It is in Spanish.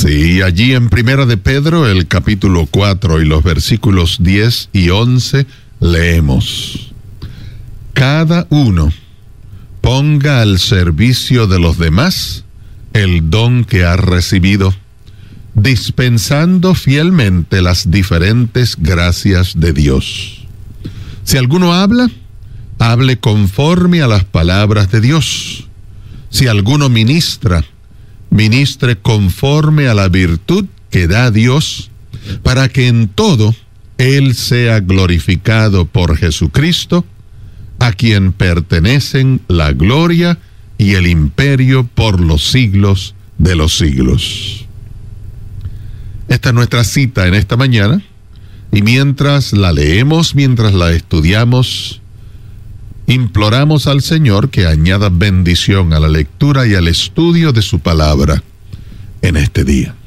Sí, allí en Primera de Pedro, el capítulo 4 y los versículos 10 y 11, leemos: Cada uno ponga al servicio de los demás el don que ha recibido, dispensando fielmente las diferentes gracias de Dios. Si alguno habla, hable conforme a las palabras de Dios. Si alguno ministra, ministre conforme a la virtud que da Dios, para que en todo Él sea glorificado por Jesucristo, a quien pertenecen la gloria y el imperio por los siglos de los siglos. Esta es nuestra cita en esta mañana, y mientras la leemos, mientras la estudiamos, imploramos al Señor que añada bendición a la lectura y al estudio de su palabra en este día.